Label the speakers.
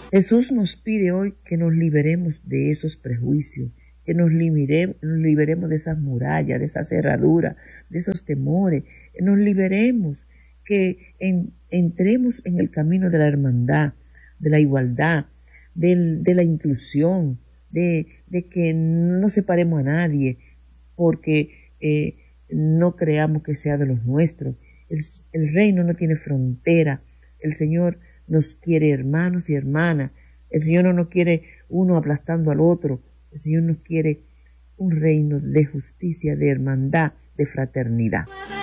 Speaker 1: Jesús nos pide hoy que nos liberemos de esos prejuicios, que nos liberemos de esas murallas, de esas cerraduras, de esos temores, que nos liberemos, que entremos en el camino de la hermandad, de la igualdad, de la inclusión, de que no separemos a nadie porque no creamos que sea de los nuestros. El reino no tiene frontera. El Señor nos quiere hermanos y hermanas. El Señor no nos quiere uno aplastando al otro. El Señor nos quiere un reino de justicia, de hermandad, de fraternidad.